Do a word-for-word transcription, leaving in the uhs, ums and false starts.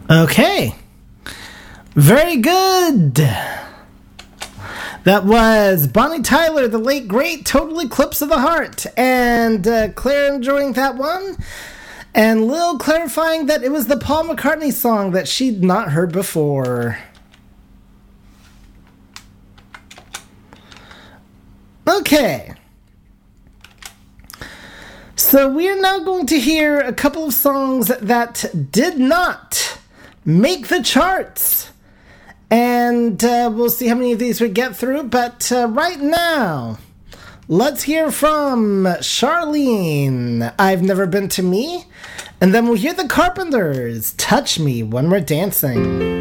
Okay. Very good. That was Bonnie Tyler, the late great Total Eclipse of the Heart. And uh, Claire enjoying that one. And Lil clarifying that it was the Paul McCartney song that she'd not heard before. Okay. So we are now going to hear a couple of songs that did not make the charts. And uh, we'll see how many of these we get through. But uh, right now, let's hear from Charlene, I've Never Been to Me. And then we'll hear the Carpenters, Touch Me When We're Dancing.